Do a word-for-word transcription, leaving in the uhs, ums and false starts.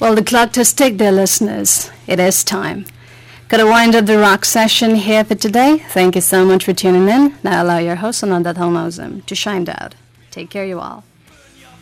Well, the clock does tick, dear listeners. It is time. Gotta wind up the rock session here for today. Thank you so much for tuning in. Now allow your host, Anandat Halmozim, to shine out. Take care, you all.